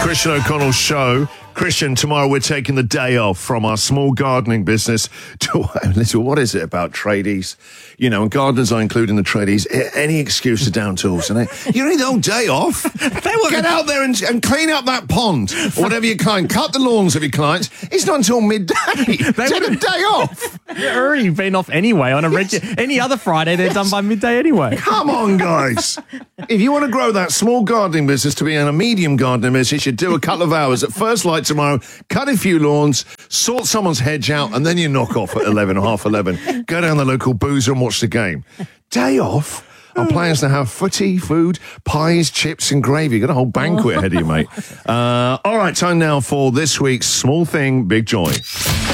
Christian O'Connell's show. Christian, tomorrow we're taking the day off from our small gardening business to, what is it about tradies? You know, and gardeners are including the tradies. Any excuse to down tools, isn't it? You need the whole day off. Get out there and clean up that pond, or whatever you can. Cut the lawns of your clients. It's not until midday. Take a day off. They're already been off anyway on a any other Friday. They're done by midday anyway. Come on, guys. If you want to grow that small gardening business to be a medium gardening business, you should do a couple of hours at first light tomorrow, cut a few lawns, sort someone's hedge out, and then you knock off at 11, half 11. Go down the local boozer and watch the game. Day off? Our plans to have footy, food, pies, chips and gravy. Got a whole banquet ahead of you, mate. All right, time now for this week's Small Thing, Big Joy.